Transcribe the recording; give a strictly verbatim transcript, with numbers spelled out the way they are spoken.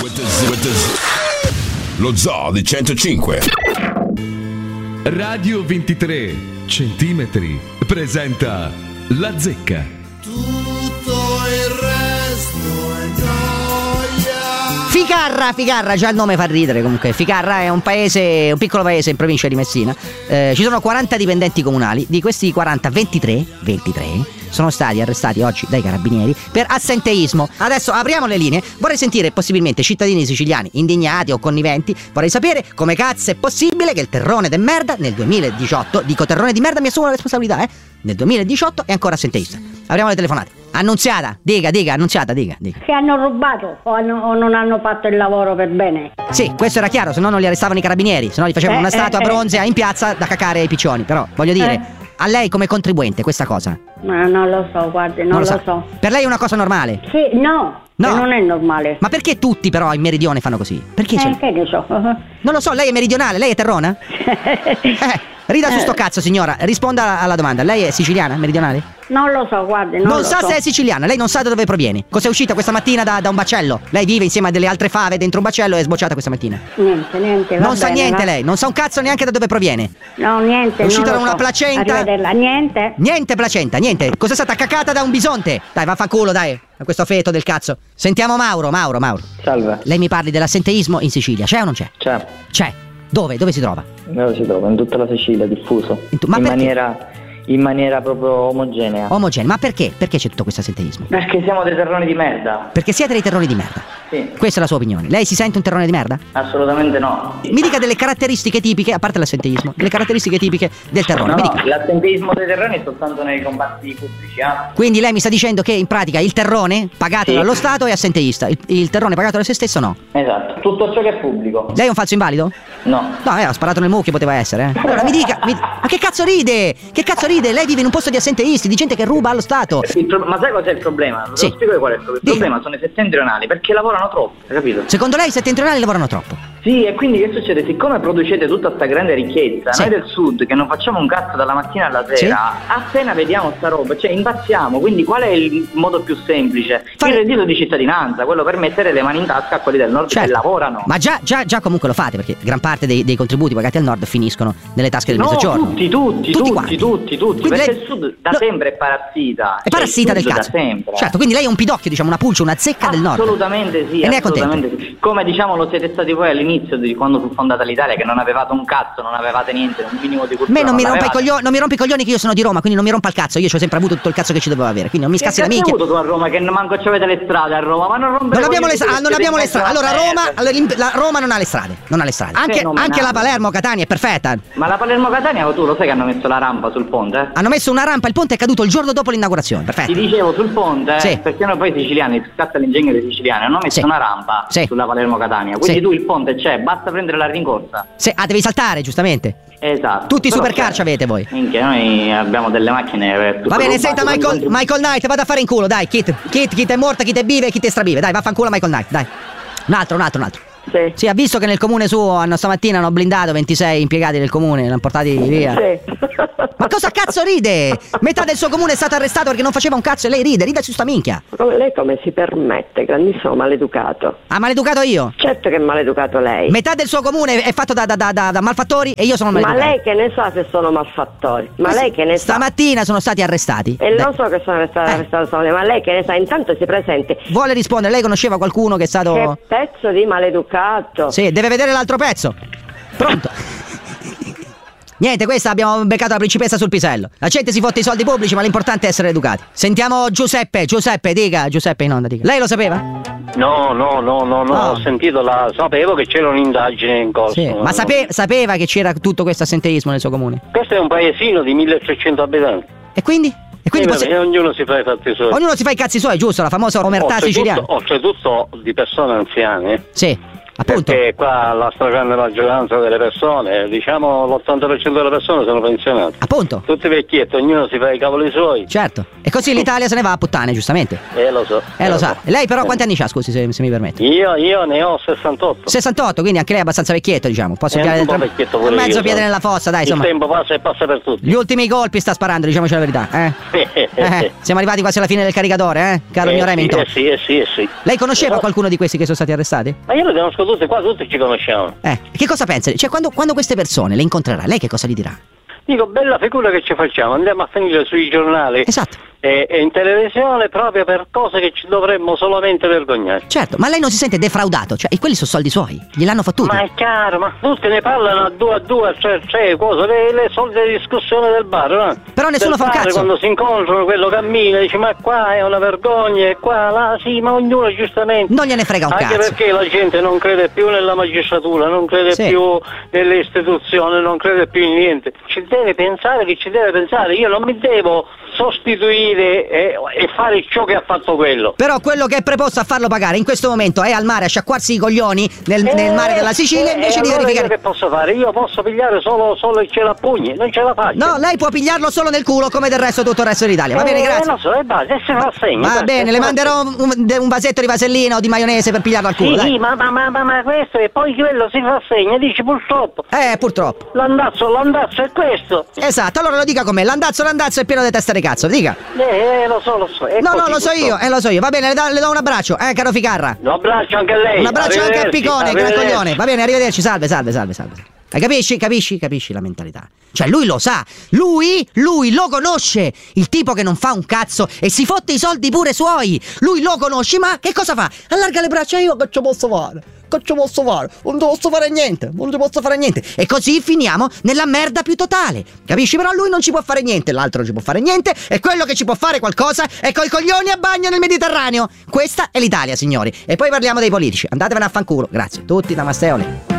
Lo Zoo di centocinque. Radio ventitré centimetri presenta La Zecca. Tutto il resto è gioia. Ficarra, Ficarra, già il nome fa ridere comunque. Ficarra è un paese, un piccolo paese in provincia di Messina. Eh, ci sono quaranta dipendenti comunali. Di questi quaranta, ventitré, ventitré sono stati arrestati oggi dai carabinieri per assenteismo. Adesso apriamo le linee. Vorrei sentire possibilmente cittadini siciliani indignati o conniventi. Vorrei sapere come cazzo è possibile che il terrone de merda nel duemiladiciotto, dico terrone di merda, mi assumo la responsabilità, eh? Nel duemiladiciotto è ancora assenteista. Apriamo le telefonate. Annunziata, dica, dica, Annunziata, dica, dica. Che hanno rubato o, hanno, o non hanno fatto il lavoro per bene? Sì, questo era chiaro, se no non li arrestavano i carabinieri, se no gli facevano Eh, una statua eh, eh. bronzea in piazza da cacare ai piccioni. Però, voglio dire, Eh. a lei come contribuente questa cosa Ma non lo so, guardi, non, non lo, sa. so. Per lei è una cosa normale? Sì, no, No. non è normale. Ma perché tutti però in meridione fanno così? Perché c'è? Eh, che ne so. Non lo so, lei è meridionale, lei è terrona? Eh, rida su sto cazzo, signora, risponda alla- alla domanda. Lei è siciliana, meridionale? Non lo so, guardi, non, Non, lo sa so. se è siciliana, lei non sa da dove proviene. Cos'è uscita questa mattina da, da un bacello? Lei vive insieme a delle altre fave dentro un bacello e è sbocciata questa mattina. Niente, niente. va Non sa bene, niente va- lei, non sa un cazzo neanche da dove proviene. No, niente. È uscita non da lo una so. placenta? Arrivederla. Niente. Niente placenta, niente. Cos'è stata cacata da un bisonte? Dai, vaffanculo, dai. A questo feto del cazzo. Sentiamo Mauro, Mauro, Mauro. Salve. Lei mi parli dell'assenteismo in Sicilia, c'è o non c'è? C'è. C'è. Dove? Dove si trova? Dove si trova? In tutta la Sicilia, diffuso. In tu- ma in perché? maniera in maniera proprio omogenea. Omogeneo. Ma perché? Perché c'è tutto questo assenteismo? Perché siamo dei terroni di merda. Perché siete dei terroni di merda. Sì. Questa è la sua opinione. Lei si sente un terrone di merda? Assolutamente no. Mi dica delle caratteristiche tipiche, a parte l'assenteismo, delle caratteristiche tipiche del terrone. No, Mi no, dica. l'assenteismo dei terreni è soltanto nei comparti pubblici, eh? Quindi lei mi sta dicendo che in pratica il terrone pagato Sì. dallo Stato è assenteista, il, il terrone pagato da se stesso no. Esatto. Tutto ciò che è pubblico. Lei è un falso invalido? No. No, eh, ho sparato nel mucchio, poteva essere, eh. Allora mi dica, mi- ma che cazzo ride? Che cazzo ride? Lei vive in un posto di assenteisti, di gente che ruba allo Stato. Il pro- ma sai cos'è il problema? Lo Sì. spiego qual è il problema. Il Dica. problema sono i settentrionali perché lavorano troppo, hai capito? Secondo lei i settentrionali lavorano troppo? Sì, e quindi che succede? Siccome producete tutta sta grande ricchezza, Sì. noi del sud che non facciamo un cazzo dalla mattina alla sera, Sì. appena vediamo sta roba, cioè impazziamo, quindi qual è il modo più semplice? Fare- Il reddito di cittadinanza, quello per mettere le mani in tasca a quelli del nord Certo. che lavorano. Ma già, già, già comunque lo fate, perché gran parte dei, dei contributi pagati al nord finiscono nelle tasche del No, mezzogiorno. tutti, tutti, tutti, quanti? tutti, tutti, Quindi perché lei- il sud da no, sempre è parassita. È parassita Cioè, il del sud cazzo. Da sempre. Certo, quindi lei è un pidocchio, diciamo, una pulce, una zecca del nord. Assolutamente sì, E ne è contento? assolutamente sì. Come diciamo lo siete stati voi all'inizio di quando fu fondata l'Italia, che non avevate un cazzo, non avevate niente, un minimo di cultura. Me non mi, rompa i l'avevate. coglioni, non mi rompi i coglioni che io sono di Roma, quindi non mi rompa il cazzo. Io ci ho sempre avuto tutto il cazzo che ci dovevo avere, quindi non mi Che scassi la cazzo hai minchia. avuto tu a Roma che manco c'avete le strade a Roma, ma non rompere Non abbiamo le, i coglioni ah, non tutti, abbiamo le siete strade. in Allora mezzo alla Roma, merda. allora, l'im- la Roma non ha le strade, non ha le strade. Anche, Fenomenale. anche la Palermo Catania è perfetta. Ma la Palermo-Catania tu lo sai che hanno messo la rampa sul ponte? Eh? Hanno messo una rampa, il ponte è caduto il giorno dopo l'inaugurazione, Ti perfetto. dicevo sul ponte, eh, Sì. perché noi poi siciliani, scatta l'ingegnere siciliano, hanno messo Sì. una rampa Sì. sulla Palermo-Catania, quindi Sì. tu il ponte c'è, basta prendere la rincorsa. Se, ah, devi saltare, giustamente. Esatto. Tutti i Però supercar c'è- ci avete voi. Minchia, noi abbiamo delle macchine eh, Va bene, rubate senta con i Michael, contributi. Michael Knight, vado a fare in culo, dai, Kit, Kit, Kit è morta, Kit è viva e Kit è straviva. Dai, vaffanculo Michael Knight, dai. Un altro, un altro, un altro. Sì. Sì, ha visto che nel comune suo hanno stamattina hanno blindato ventisei impiegati del comune, li hanno portati via. Sì. Ma cosa cazzo ride? Metà del suo comune è stato arrestato perché non faceva un cazzo e lei ride, ride su sta minchia. Come lei come si permette, grandissimo maleducato? Ha maleducato io? Certo che è maleducato lei. Metà del suo comune è fatto da, da, da, da, da malfattori e io sono Ma maleducato. lei che ne sa se sono malfattori? Ma lei che ne sa? Stamattina sono stati arrestati. E Beh, non so che sono arrestati, Eh. arrestato stamattina, ma lei che ne sa? Intanto si presenti. vuole rispondere, lei conosceva qualcuno che è stato... Che pezzo di maleducato. Sì, deve vedere l'altro pezzo. Pronto? Niente, questa abbiamo beccato la principessa sul pisello. La gente si fotte i soldi pubblici, ma l'importante è essere educati. Sentiamo Giuseppe, Giuseppe, dica, Giuseppe in onda, dica. Lei lo sapeva? No, no, no, no, no, Ah. ho sentito la... sapevo che c'era un'indagine in corso. Sì. Ma sape- sapeva che c'era tutto questo assenteismo nel suo comune? Questo è un paesino di milletrecento abitanti. E quindi? E quindi Eh, possi- vabbè, ognuno si fa i fatti suoi. ognuno si fa i cazzi suoi, giusto? La famosa omertà Oltretutto- siciliana. Oltretutto di persone anziane. Sì. Appunto. Perché qua la stragrande maggioranza delle persone, diciamo l'ottanta per cento delle persone sono pensionate. Appunto. Tutti vecchietti, ognuno si fa i cavoli suoi. Certo. E così l'Italia se ne va a puttane, giustamente. Eh lo so. Eh lo sa. Lei però quanti anni ha, scusi, se, se mi permette? Io, io ne ho sessantotto. sessantotto, quindi anche lei è abbastanza vecchietto, diciamo. Posso Eh, pigliare un po' dentro- vecchietto pure mezzo io, piede so. nella fossa, dai, Il insomma. tempo passa e passa per tutti. Gli ultimi colpi sta sparando, diciamoci la verità, eh? Eh, siamo arrivati quasi alla fine del caricatore, eh? Caro Eh, mio sì, Remington. eh sì, eh sì, eh sì. Lei conosceva Però- qualcuno di questi che sono stati arrestati? Ma io lo conosco tutti, qua tutti ci conosciamo. Eh, che cosa pensa? Cioè, quando, quando queste persone le incontrerà, lei che cosa gli dirà? Dico, bella figura che ci facciamo, andiamo a finire sui giornali. Esatto. E, e in televisione proprio per cose che ci dovremmo solamente vergognare. Certo, ma lei non si sente defraudato? Cioè, e quelli sono soldi suoi, gliel'hanno fottuti. Ma è chiaro, ma tutti ne parlano a due a due, a tre a tre, cose, le, le solite discussioni del bar, no? Però nessuno Del fa un bar, cazzo. Quando si incontrano, quello cammina, dice ma qua è una vergogna, e qua, là, sì, ma ognuno giustamente. Non gliene frega un Anche cazzo. perché la gente non crede più nella magistratura, non crede Sì. più nelle istituzioni, non crede più in niente. Ci deve pensare che ci deve pensare, io non mi devo sostituire e, e fare ciò che ha fatto quello. Però quello che è preposto a farlo pagare in questo momento è al mare a sciacquarsi i coglioni nel, nel mare della Sicilia, Eh, invece e di allora verificare. io che posso fare? Io posso pigliare solo, solo il celapugni, non ce la faccio. No, lei può pigliarlo solo nel culo come del resto tutto il resto d'Italia. Va bene, Eh, grazie. lo so, e basta, e se fa segno. Va basta, bene, e le fa- manderò un, un vasetto di vasellina o di maionese per pigliarlo al culo. Sì, dai. sì, ma, ma, ma, ma, ma questo e poi quello si fa segno, dici purtroppo. Eh, purtroppo. L'andazzo, l'andazzo è questo. Esatto, allora lo dica con me. L'andazzo, l'andazzo è pieno di testa di cazzo, dica. Eh, eh, lo so, lo so. è No, no, così, lo so io, purtroppo. eh, lo so io. Va bene, le, da- le do un abbraccio, eh, caro Ficarra. Un abbraccio anche a lei. Un abbraccio anche al Arrivederci, Picone, gran arrivederci. coglione. Va bene, arrivederci, salve, salve, salve, salve. Eh, capisci? Capisci? Capisci la mentalità? Cioè, lui lo sa, lui, lui lo conosce, il tipo che non fa un cazzo e si fotte i soldi pure suoi. Lui lo conosce, ma che cosa fa? Allarga le braccia, io che ci posso fare? Che ci posso fare? Non ci posso fare niente, non ci posso fare niente. E così finiamo nella merda più totale. Capisci? Però lui non ci può fare niente, l'altro non ci può fare niente, e quello che ci può fare qualcosa è coi coglioni a bagno nel Mediterraneo. Questa è l'Italia, signori. E poi parliamo dei politici. Andatevene a fanculo. Grazie. Tutti, namaste, ole.